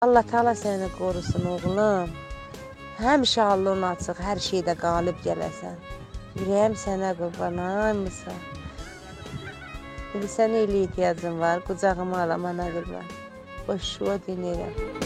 Allah Taala səni qorusun oğlum. Həmişə alnın açıq, hər şeydə qalib gələsən. Ürəyim sənə qurban, ay Musa. Bilirsən, elə ehtiyacın var, qucağıma alam ana qurban. Boşluğa dinirəm.